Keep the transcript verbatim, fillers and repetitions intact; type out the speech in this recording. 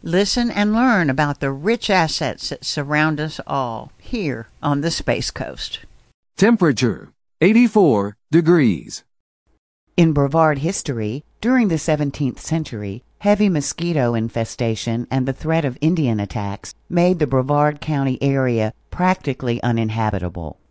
Listen and learn about the rich assets that surround us all here on the Space Coast. Temperature, eighty-four degrees. In Brevard history, during the seventeenth century, heavy mosquito infestation and the threat of Indian attacks made the Brevard County area practically uninhabitable.